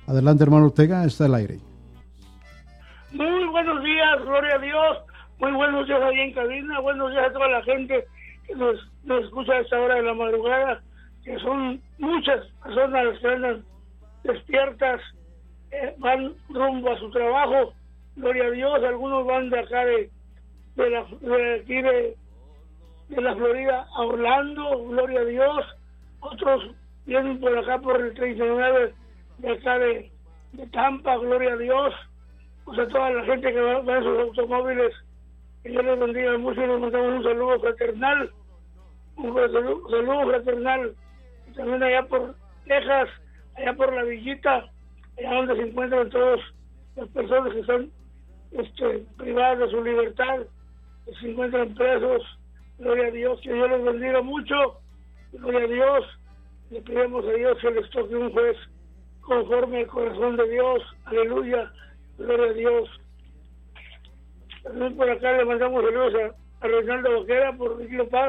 Adelante, hermano Ortega, está al aire. Muy buenos días, gloria a Dios. Muy buenos días ahí en cabina. Buenos días a toda la gente que nos escucha a esta hora de la madrugada, que son muchas personas las que andan despiertas, van rumbo a su trabajo. Gloria a Dios. Algunos van de acá de la Florida a Orlando, gloria a Dios. Otros vienen por acá por el 39 de acá de Tampa, gloria a Dios. Pues a toda la gente que va en sus automóviles, que Dios les bendiga mucho y les mandamos un saludo fraternal, saludo fraternal. Y también allá por Texas, allá por la Villita, allá donde se encuentran todas las personas que están privadas de su libertad, que se encuentran presos. Gloria a Dios, que Dios les bendiga mucho. Gloria a Dios. Le pedimos a Dios que les toque un juez conforme al corazón de Dios. Aleluya. Gloria a Dios. También por acá le mandamos saludos a Reinaldo Vaquera por Isla Paz.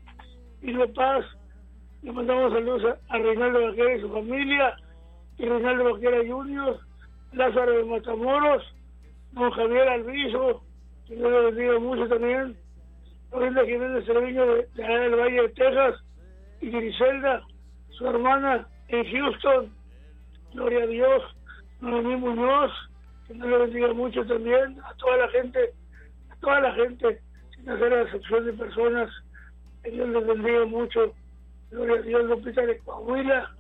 Le mandamos saludos a Reinaldo Vaquera y su familia. Y Reinaldo Vaquera Junior, Lázaro de Matamoros, don Javier Alviso, que Dios le bendiga mucho también. Lorinda Jiménez Treviño de allá del Valle de Texas, y Griselda, su hermana, en Houston. Gloria a Dios. Noemí Muñoz, que Dios le bendiga mucho también. A toda la gente, sin hacer excepción de personas, que Dios les bendiga mucho. Gloria a Dios. Lupita de Coahuila,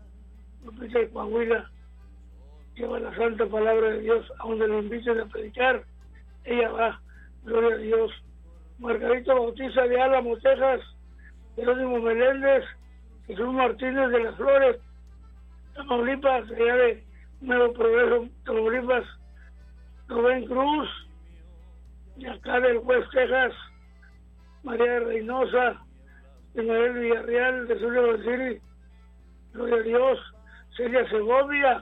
lleva la santa palabra de Dios a donde le inviten a predicar. Ella va. Gloria a Dios. Margarito Bautista de Álamo, Texas, Jerónimo Meléndez, Jesús Martínez de las Flores, Tamaulipas, allá de Nuevo Progreso, Tamaulipas, Rubén Cruz, de acá del West Texas, María Reynosa, de Manuel Villarreal, de Sullivan City, gloria a Dios, Celia Segovia,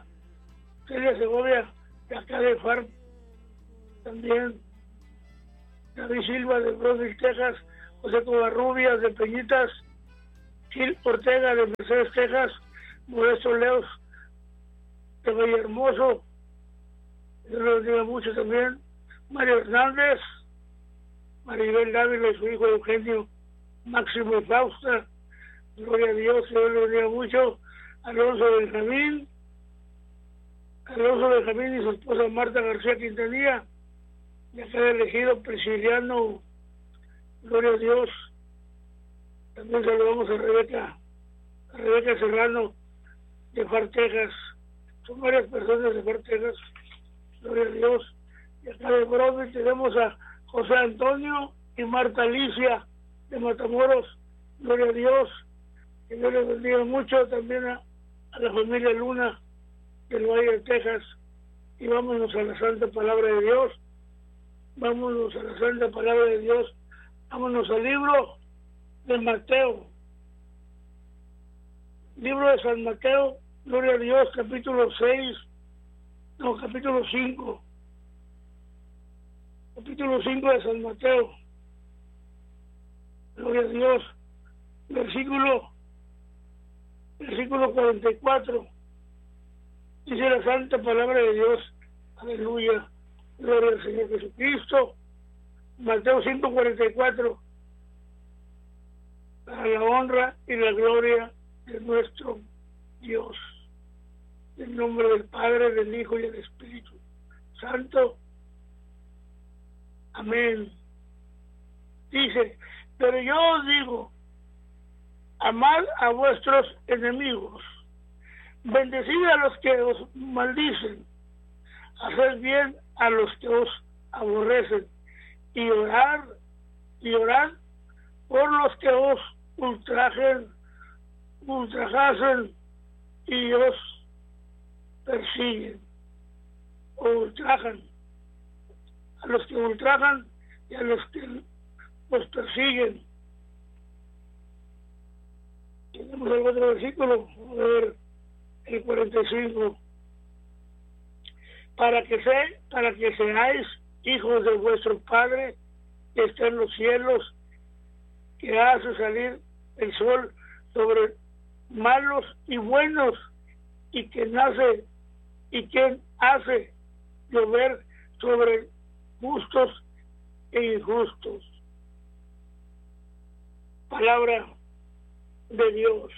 de acá de FARC, también, David Silva de Brownsville, Texas, José Covarrubias de Peñitas, Gil Ortega de Mercedes, Texas, Modesto Leos de Vallehermoso, yo lo digo mucho también, Mario Hernández, Maribel Dávila y su hijo Eugenio Máximo y Fausta, gloria a Dios, yo lo digo mucho, Alonso Benjamín y su esposa Marta García Quintanilla, ya queda elegido Prisciliano, gloria a Dios. También saludamos a Rebeca Serrano de Far, Texas. Son varias personas de Far, Texas, gloria a Dios. Y acá de Brownsville tenemos a José Antonio y Marta Alicia de Matamoros, gloria a Dios. Que Dios les bendiga mucho. También a la familia Luna del Valle de Texas. Y vámonos a la santa palabra de Dios. Vámonos al libro de Mateo. Libro de San Mateo, gloria a Dios, capítulo 5. Capítulo 5 de San Mateo. Gloria a Dios. Versículo 44. Dice la santa palabra de Dios. Aleluya. Gloria al Señor Jesucristo. Mateo 5:44. Para la honra y la gloria de nuestro Dios. En nombre del Padre, del Hijo y del Espíritu Santo. Amén. Dice, pero yo os digo, amad a vuestros enemigos, bendecid a los que os maldicen, haced bien a los que os aborrecen, y orad por los que os ultrajasen y os persiguen, o ultrajan, a los que ultrajan y a los que os persiguen. Tenemos el otro versículo, a ver, el 45. Para que seáis hijos de vuestro Padre que está en los cielos, que hace salir el sol sobre malos y buenos, y que nace y quien hace llover sobre justos e injustos. Palabra de Dios.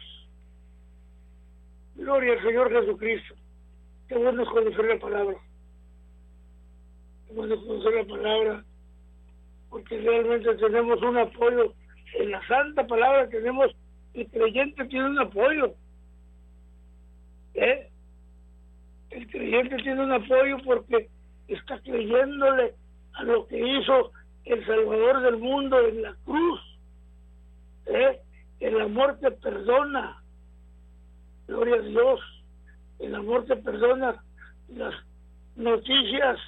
Gloria al Señor Jesucristo. Qué bueno es conocer la palabra. Qué bueno es conocer la palabra, porque realmente tenemos un apoyo en la santa palabra. Tenemos, el creyente tiene un apoyo. El creyente tiene un apoyo porque está creyéndole a lo que hizo el Salvador del mundo en la cruz. El amor te perdona. Gloria a Dios. El amor te perdona. Las noticias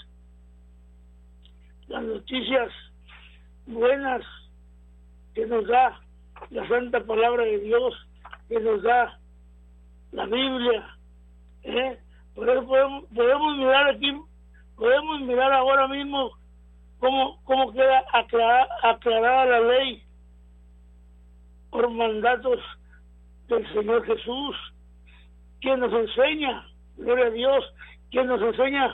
buenas que nos da la santa palabra de Dios, que nos da la Biblia. Por eso podemos mirar aquí, podemos mirar ahora mismo cómo queda aclarada la ley por mandatos del Señor Jesús, quien nos enseña, gloria a Dios, quien nos enseña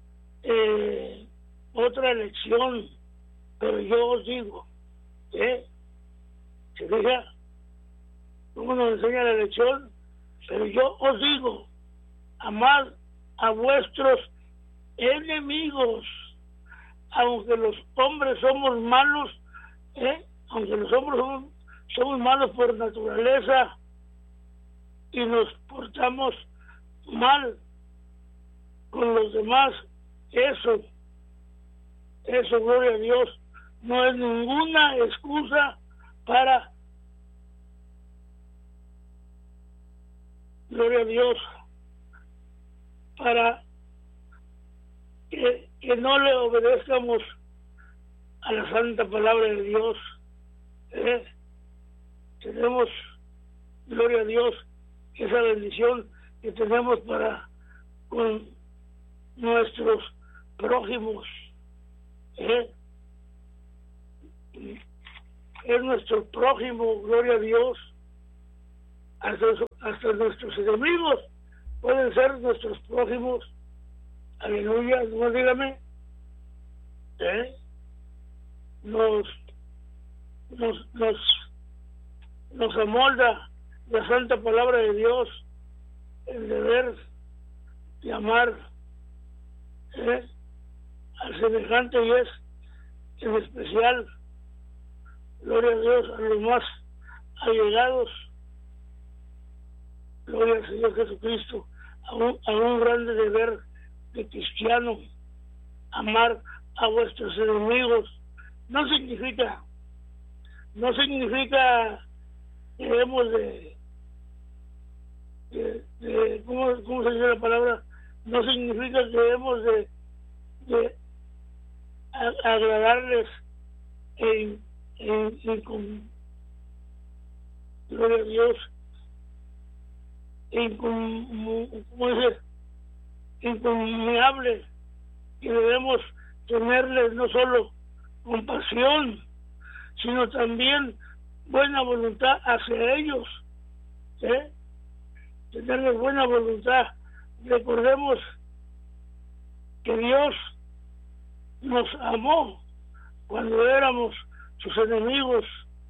otra lección. Pero yo os digo, ¿se fija cómo nos enseña la lección? Pero yo os digo, amad a vuestros enemigos, aunque los hombres somos malos, aunque los hombres somos malos por naturaleza y nos portamos mal con los demás, eso, gloria a Dios, no es ninguna excusa para, gloria a Dios, para que no le obedezcamos a la santa palabra de Dios. Tenemos, gloria a Dios, esa bendición que tenemos para con nuestros prójimos. Es nuestro prójimo, gloria a Dios. Hasta nuestros enemigos pueden ser nuestros prójimos. Aleluya, no dígame. Nos amolda la santa palabra de Dios el deber de amar al semejante, y es en especial, gloria a Dios, a los más allegados. Gloria al Señor Jesucristo, a un grande deber de cristiano, amar a vuestros enemigos. No significa que hemos de ¿cómo se dice la palabra? No significa que hemos de agradarles gloria a Dios, incomunicable, que debemos tenerles no solo compasión, sino también buena voluntad hacia ellos, tenerles buena voluntad. Recordemos que Dios nos amó cuando éramos sus enemigos.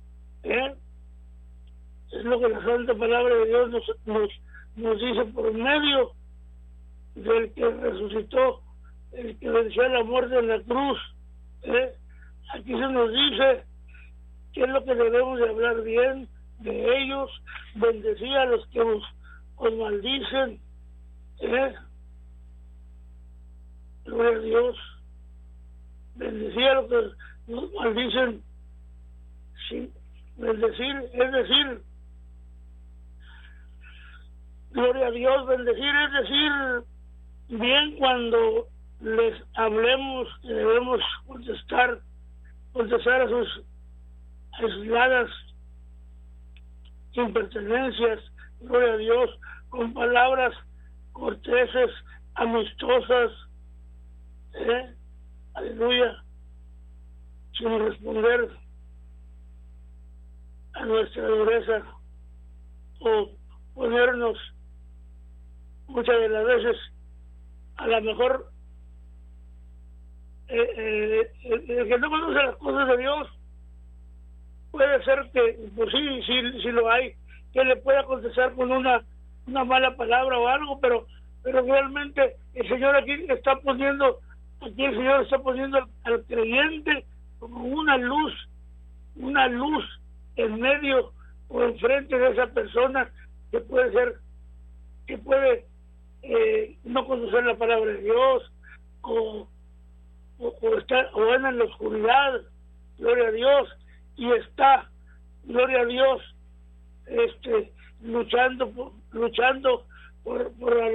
Es lo que la santa palabra de Dios nos dice por medio del que resucitó, el que venció la muerte en la cruz. Aquí se nos dice qué es lo que debemos de hablar bien de ellos, bendecir a los que os maldicen. Gloria a Dios. Bendecir a los que nos maldicen. Sí, bendecir, es decir, gloria a Dios, bendecir es decir bien cuando les hablemos, que debemos contestar a sus aisladas impertenencias, gloria a Dios, con palabras corteses, amistosas, aleluya, sin responder a nuestra dureza o ponernos muchas de las veces a lo mejor el que no conoce las cosas de Dios, puede ser que, pues sí lo hay, que le pueda contestar con una mala palabra o algo, pero realmente el Señor aquí el Señor está poniendo al creyente como una luz en medio o enfrente de esa persona que puede no conocer la palabra de Dios o anda en la oscuridad, gloria a Dios, y está, gloria a Dios, luchando por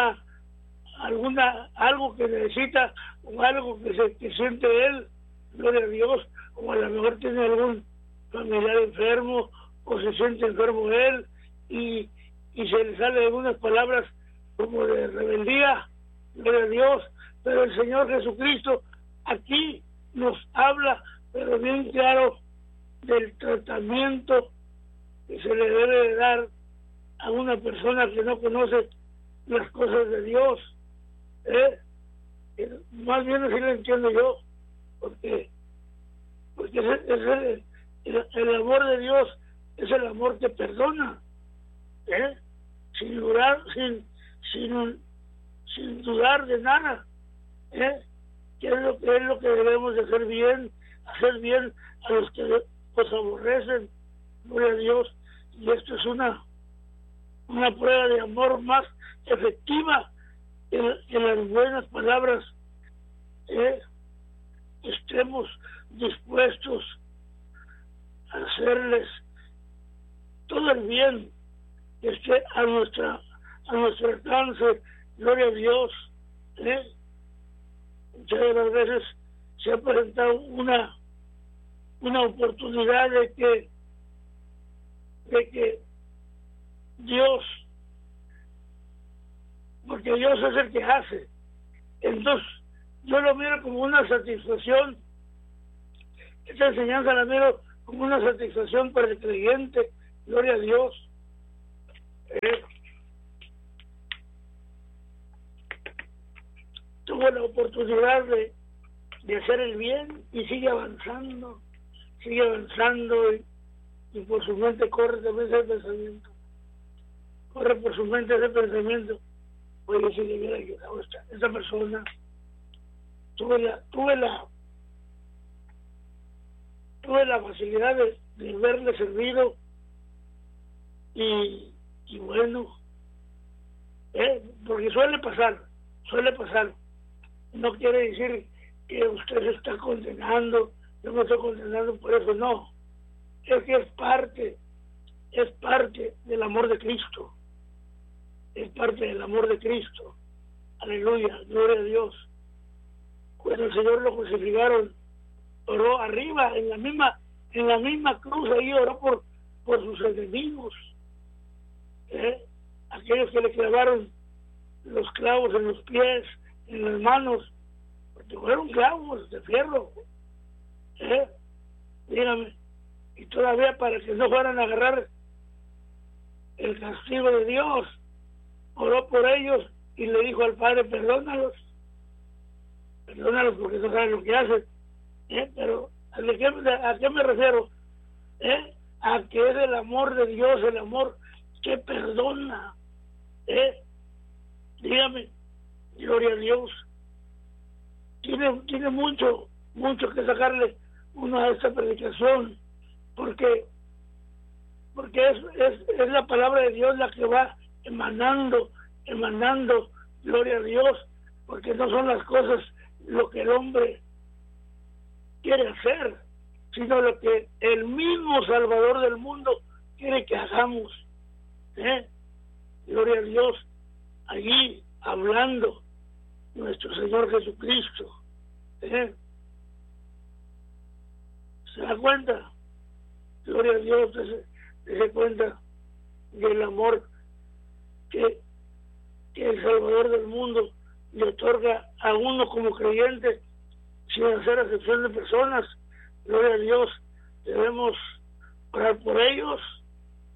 algo que necesita o algo que siente él, gloria a Dios, o a lo mejor tiene algún familiar enfermo o se siente enfermo él y se le sale algunas palabras como de rebeldía, gloria a Dios, pero el Señor Jesucristo aquí nos habla, pero bien claro, del tratamiento que se le debe de dar a una persona que no conoce las cosas de Dios. Más bien así lo entiendo yo, porque el amor de Dios es el amor que perdona, sin dudar de nada, que es lo que debemos de hacer bien a los que nos aborrecen, gloria a Dios. Y esto es una prueba de amor más efectiva que las buenas palabras. Estemos dispuestos a hacerles todo el bien que esté a nuestro alcance, gloria a Dios. Muchas de las veces se ha presentado una oportunidad de que Dios, porque Dios es el que hace, entonces yo lo miro como una satisfacción. Esta enseñanza la miro como una satisfacción para el creyente, gloria a Dios. Tuvo la oportunidad de hacer el bien y sigue avanzando y por su mente corre también ese pensamiento. Corre por su mente ese pensamiento. Oye, si le hubiera ayudado esta persona, tuve la facilidad de verle servido y bueno, porque suele pasar. No quiere decir que usted se está condenando. Yo no estoy condenando por eso, no. Es que es parte del amor de Cristo. Es parte del amor de Cristo. Aleluya, gloria a Dios. Cuando el Señor lo crucificaron, oró arriba, en la misma cruz, ahí oró por sus enemigos. Aquellos que le clavaron los clavos en los pies, en las manos, porque fueron clavos de fierro. Dígame, y todavía para que no fueran a agarrar el castigo de Dios, oró por ellos y le dijo al Padre: perdónalos porque no saben lo que hacen. Pero ¿a qué me refiero? A que es el amor de Dios, el amor que perdona. Dígame, gloria a Dios. Tiene mucho que sacarle uno a esta predicación, porque es la palabra de Dios la que va emanando, gloria a Dios, porque no son las cosas lo que el hombre quiere hacer, sino lo que el mismo Salvador del mundo quiere que hagamos. Gloria a Dios, allí hablando nuestro Señor Jesucristo. ¿Se da cuenta? Gloria a Dios, se cuenta del amor que el Salvador del mundo le otorga a uno como creyente, sin hacer acepción de personas. Gloria a Dios, debemos orar por ellos,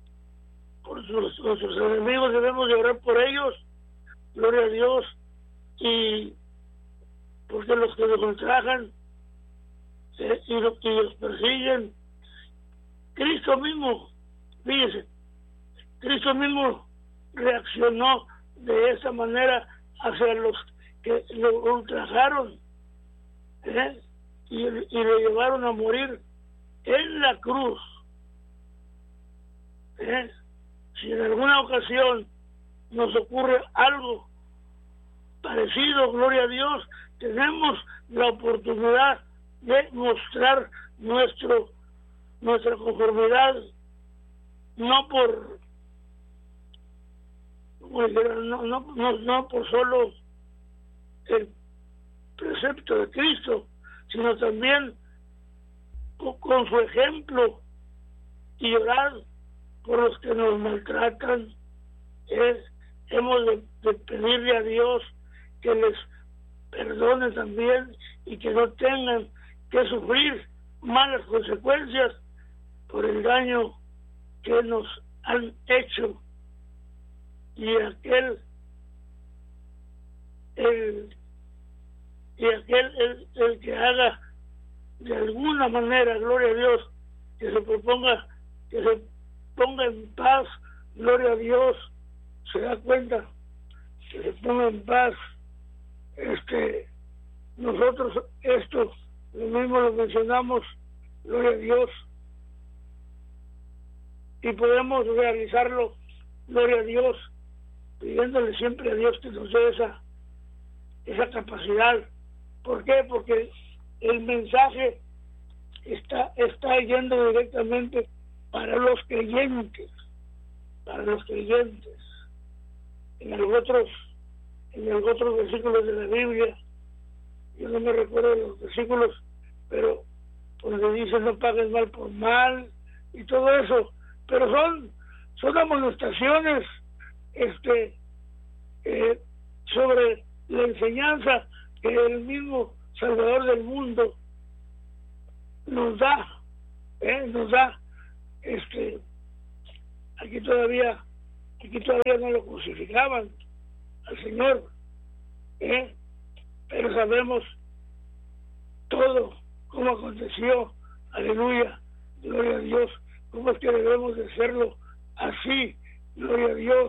por nuestros enemigos debemos de orar por ellos. Gloria a Dios, y porque los que los ultrajan y los persiguen, Cristo mismo, fíjese, Cristo mismo reaccionó de esa manera hacia los que lo ultrajaron, y le llevaron a morir en la cruz. Si en alguna ocasión nos ocurre algo parecido, gloria a Dios, tenemos la oportunidad de mostrar nuestra conformidad, no por no por solo el precepto de Cristo, sino también con su ejemplo, y orar por los que nos maltratan. Hemos de pedirle a Dios que les perdone también y que no tengan que sufrir malas consecuencias por el daño que nos han hecho. Y aquel que haga de alguna manera, gloria a Dios, que se ponga en paz, gloria a Dios, se da cuenta que se ponga en paz. Nosotros esto lo mismo lo mencionamos, gloria a Dios, y podemos realizarlo, gloria a Dios, pidiéndole siempre a Dios que nos dé esa capacidad. ¿Por qué? Porque el mensaje está yendo directamente para los creyentes, en los otros versículos de la Biblia, yo no me recuerdo los versículos, pero donde dice no pagues mal por mal y todo eso, pero son amonestaciones sobre la enseñanza que el mismo Salvador del mundo nos da. Aquí todavía no lo crucificaban al Señor, pero sabemos todo cómo aconteció. Aleluya, gloria a Dios. Cómo es que debemos de hacerlo así, gloria a Dios.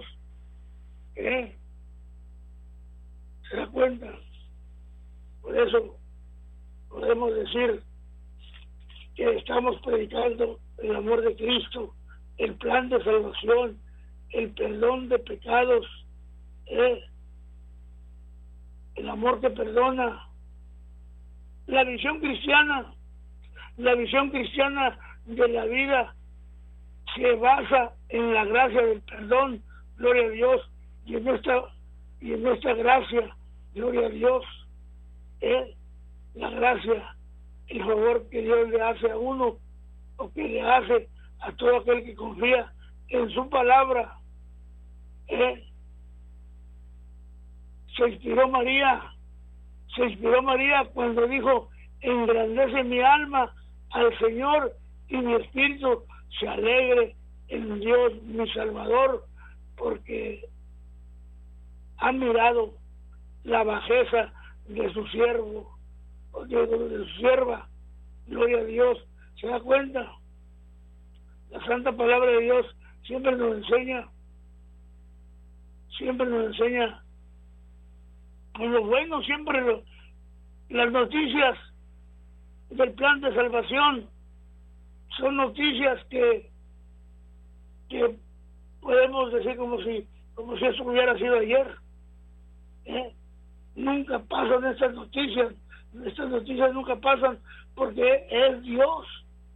¿Se da cuenta? Por eso podemos decir que estamos predicando el amor de Cristo, el plan de salvación, el perdón de pecados, el amor que perdona. La visión cristiana de la vida se basa en la gracia del perdón, gloria a Dios, y en esta gracia, gloria a Dios, la gracia, el favor que Dios le hace a uno, o que le hace a todo aquel que confía en su palabra. Se inspiró María cuando dijo: engrandece mi alma al Señor, y mi espíritu se alegre en Dios mi Salvador, porque ha mirado la bajeza de su siervo, de su sierva, gloria a Dios. ¿Se da cuenta? La santa palabra de Dios siempre nos enseña con lo bueno, siempre las noticias del plan de salvación son noticias que podemos decir como si eso hubiera sido ayer. Nunca pasan estas noticias nunca pasan, porque es Dios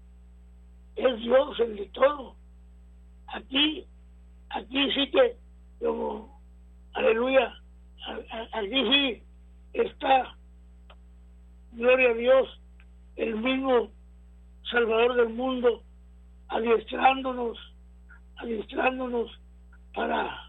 el de todo. Aquí sí que, como, aleluya, aquí sí está, gloria a Dios, el mismo Salvador del mundo, adiestrándonos para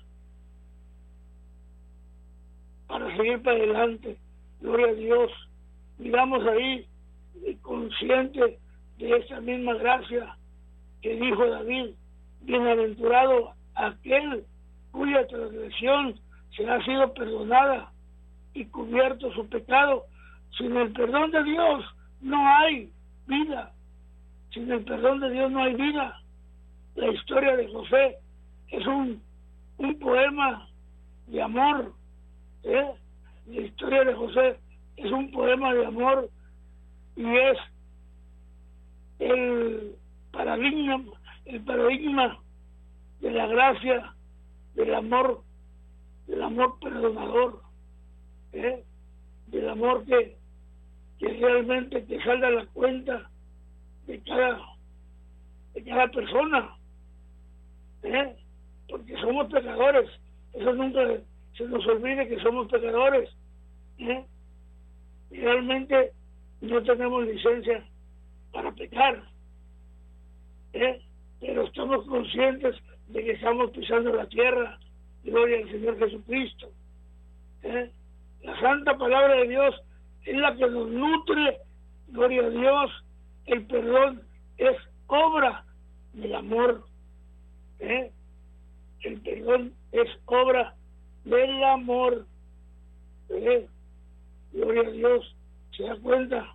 seguir para adelante, gloria a Dios. Miramos ahí, consciente de esa misma gracia que dijo David: bienaventurado aquel cuya transgresión se ha sido perdonada y cubierto su pecado. Sin el perdón de Dios no hay vida. Sin el perdón de Dios no hay vida. La historia de José es un poema de amor. La historia de José es un poema de amor y es el paradigma de la gracia, del amor perdonador, del amor que realmente te salda la cuenta de cada persona, porque somos pecadores. Eso nunca se nos olvide, que somos pecadores. Realmente no tenemos licencia para pecar, pero estamos conscientes de que estamos pisando la tierra. Gloria al Señor Jesucristo. La santa palabra de Dios es la que nos nutre. Gloria a Dios. El perdón es obra del amor. El perdón es obra del amor. Gloria a Dios. ¿Se da cuenta?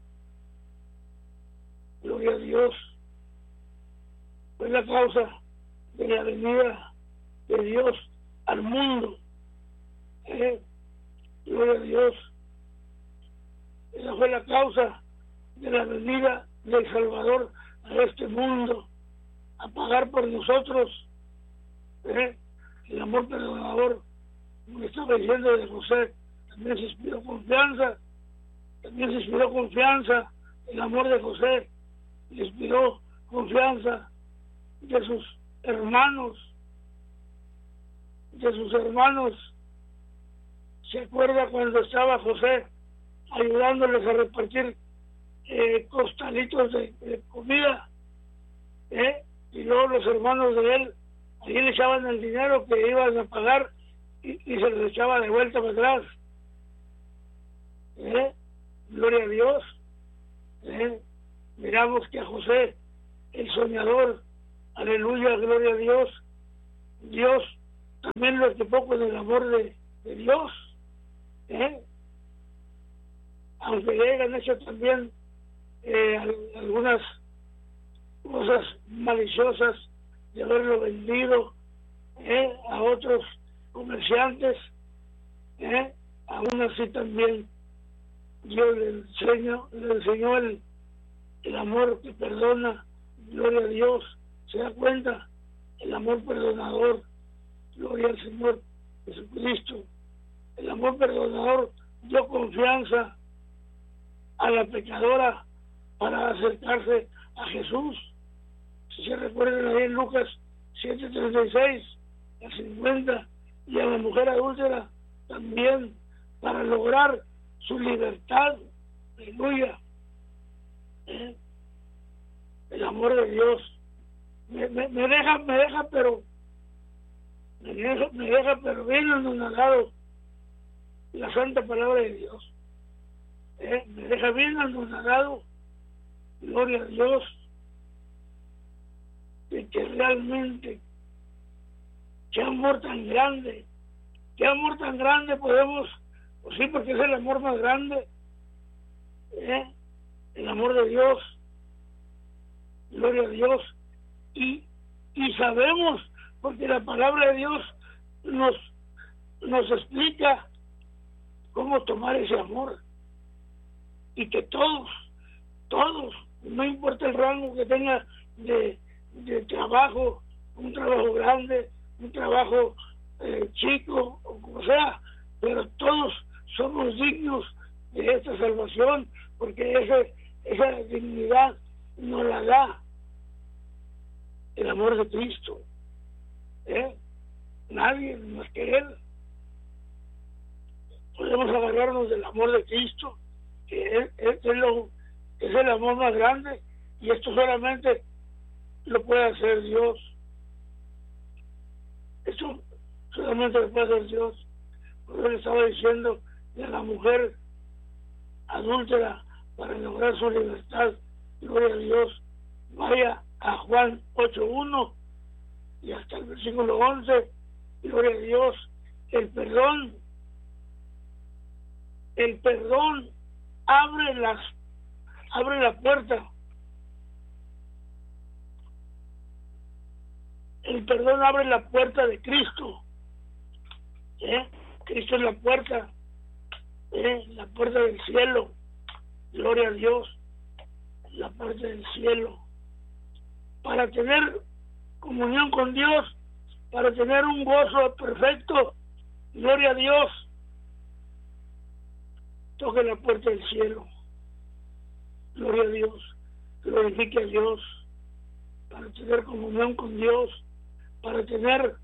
Gloria a Dios. Fue la causa de la venida de Dios al mundo. Gloria a Dios. Esa fue la causa de la venida del Salvador a este mundo, a pagar por nosotros. El amor perdonador, como estaba diciendo de José, también se inspiró confianza. El amor de José le inspiró confianza de sus hermanos. ¿Se acuerda cuando estaba José ayudándoles a repartir costalitos de comida? Y luego los hermanos de él ahí le echaban el dinero que iban a pagar y se los echaba de vuelta para atrás. Gloria a Dios. Miramos que a José, el soñador, aleluya, gloria a Dios, Dios también lo equipó con el amor de Dios. Aunque le hayan hecho también algunas cosas maliciosas de haberlo vendido a otros comerciantes, aún así también Dios le enseñó el amor que perdona. Gloria a Dios. ¿Se da cuenta? El amor perdonador. Gloria al Señor Jesucristo. El amor perdonador dio confianza a la pecadora para acercarse a Jesús. Si se recuerdan ahí en Lucas 7:36 al 50, y a la mujer adúltera también, para lograr su libertad. Aleluya. El amor de Dios me deja pero bien anonadado la santa palabra de Dios. Me deja bien anonadado. Gloria a Dios. De que realmente, qué amor tan grande podemos, pues sí, porque es el amor más grande, el amor de Dios. Gloria a Dios. Y sabemos, porque la palabra de Dios nos explica cómo tomar ese amor, y que todos, no importa el rango que tenga de trabajo, un trabajo grande, un trabajo chico, o como sea, pero todos somos dignos de esta salvación, porque esa dignidad nos la da el amor de Cristo. Nadie más que Él. Podemos agarrarnos del amor de Cristo, que es el amor más grande, y esto solamente lo puede hacer Dios. Esto solamente lo puede hacer Dios. Porque Él estaba diciendo de la mujer adúltera para lograr su libertad. Gloria a Dios. Vaya a Juan 8:1 y hasta el versículo 11. Gloria a Dios. El perdón el perdón abre la puerta. El perdón abre la puerta de Cristo. Cristo es la puerta del cielo. Gloria a Dios, la puerta del cielo. Para tener comunión con Dios, para tener un gozo perfecto, gloria a Dios, toque la puerta del cielo. Gloria a Dios, glorifique a Dios, para tener comunión con Dios, para tener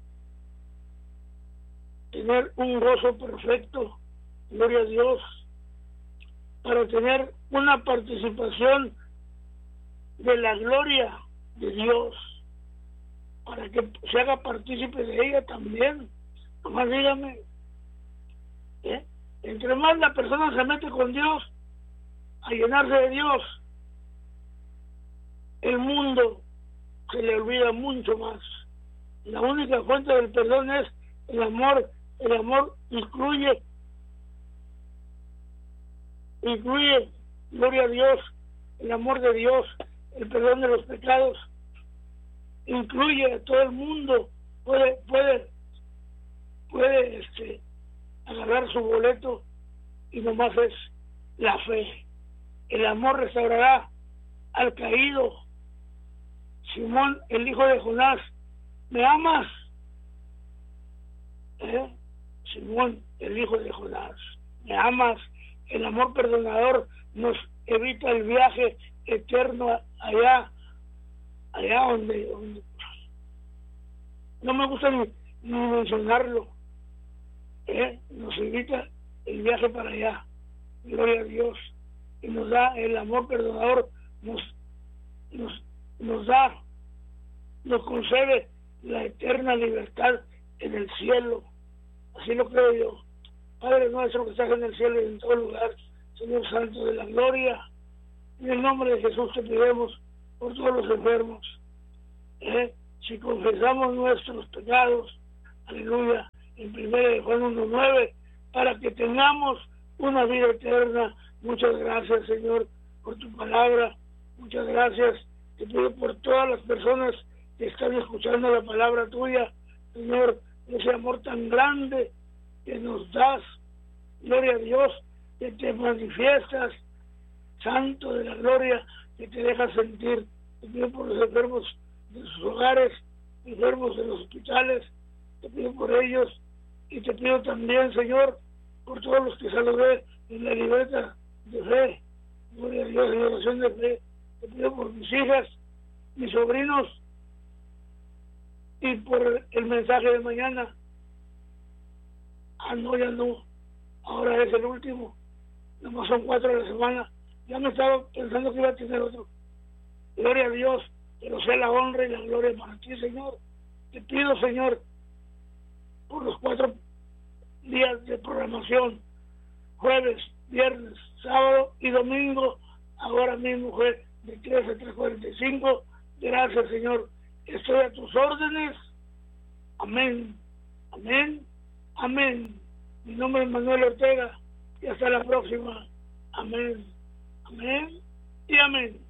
un gozo perfecto, gloria a Dios, para tener una participación de la gloria de Dios, para que se haga partícipe de ella también. Nomás dígame, entre más la persona se mete con Dios, a llenarse de Dios, el mundo se le olvida mucho más. La única fuente del perdón es el amor. El amor incluye, gloria a Dios, el amor de Dios, el perdón de los pecados, incluye a todo el mundo. Puede agarrar su boleto, y nomás es la fe. El amor restaurará al caído. Simón, el hijo de Jonás, ¿me amas? Simón, el hijo de Jonás, ¿me amas? El amor perdonador nos evita el viaje eterno allá donde no me gusta ni mencionarlo, nos evita el viaje para allá, gloria a Dios, y nos da el amor perdonador, nos concede la eterna libertad en el cielo. Así lo creo yo. Padre nuestro que estás en el cielo y en todo lugar, Señor Santo de la gloria, en el nombre de Jesús te pedimos por todos los enfermos. Si confesamos nuestros pecados, aleluya, en 1 Juan 1:9, para que tengamos una vida eterna. Muchas gracias, Señor, por tu palabra. Muchas gracias. Te pido por todas las personas que están escuchando la palabra tuya, Señor, ese amor tan grande que nos das, gloria a Dios, que te manifiestas, Santo de la gloria, que te dejas sentir. Te pido por los enfermos de sus hogares, enfermos de los hospitales, te pido por ellos, y te pido también, Señor, por todos los que saludé en la libreta de fe, gloria a Dios, en la oración de fe. Te pido por mis hijas, mis sobrinos, y por el mensaje de mañana. No, ya no, ahora es el último, nomás son 4 a la semana. Ya me estaba pensando que iba a tener otro. Gloria a Dios, pero sea la honra y la gloria para ti, Señor. Te pido, Señor, por los 4 días de programación, jueves, viernes, sábado y domingo, ahora mismo fue de 13 a 3:45. Gracias, Señor. Estoy a tus órdenes. Amén. Amén. Amén. Mi nombre es Manuel Ortega y hasta la próxima. Amén. Amén y amén.